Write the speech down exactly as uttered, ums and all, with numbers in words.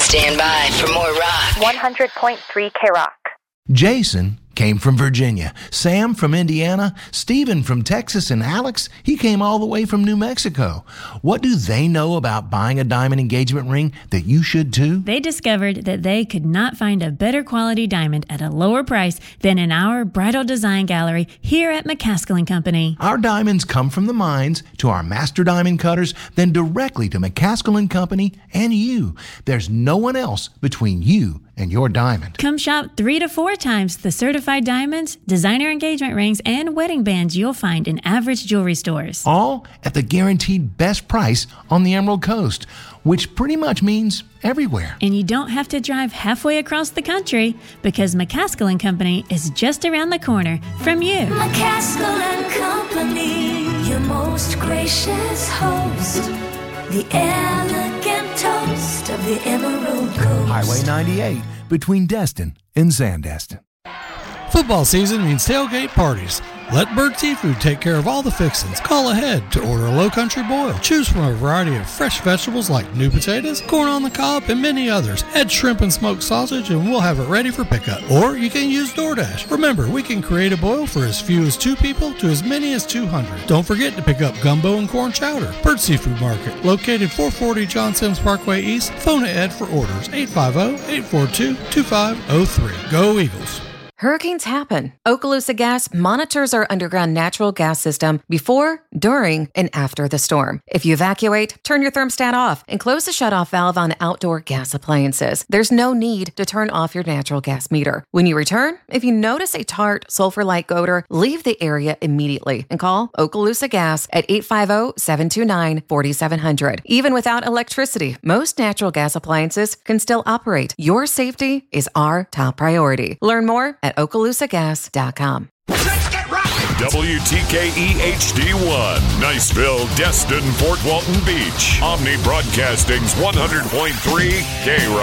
Stand by for more rock. one hundred point three K-Rock. Jason came from Virginia. Sam from Indiana. Stephen from Texas. And Alex, he came all the way from New Mexico. What do they know about buying a diamond engagement ring that you should too? They discovered that they could not find a better quality diamond at a lower price than in our bridal design gallery here at McCaskill and Company. Our diamonds come from the mines to our master diamond cutters, then directly to McCaskill and Company and you. There's no one else between you and your diamond. Come shop three to four times the certified diamonds, designer engagement rings, and wedding bands you'll find in average jewelry stores. All at the guaranteed best price on the Emerald Coast, which pretty much means everywhere. And you don't have to drive halfway across the country because McCaskill and Company is just around the corner from you. McCaskill and Company, your most gracious host, the elegant toast of the Emerald Coast. Highway ninety-eight between Destin and Sandestin. Football season means tailgate parties. Let Bird Seafood take care of all the fixings. Call ahead to order a Low Country boil. Choose from a variety of fresh vegetables like new potatoes, corn on the cob, and many others. Add shrimp and smoked sausage and we'll have it ready for pickup. Or you can use DoorDash. Remember, we can create a boil for as few as two people to as many as two hundred. Don't forget to pick up gumbo and corn chowder. Bird Seafood Market, located four forty John Sims Parkway East. Phone Ed for orders, eight five zero, eight four two, two five zero three. Go Eagles. Hurricanes happen. Okaloosa Gas monitors our underground natural gas system before, during, and after the storm. If you evacuate, turn your thermostat off and close the shutoff valve on outdoor gas appliances. There's no need to turn off your natural gas meter. When you return, if you notice a tart, sulfur-like odor, leave the area immediately and call Okaloosa Gas at eight five zero, seven two nine, four seven zero zero. Even without electricity, most natural gas appliances can still operate. Your safety is our top priority. Learn more at okaloosa gas dot com. W T K E H D one, Niceville, Destin, Fort Walton Beach. Omni Broadcasting's one hundred point three K-Rock.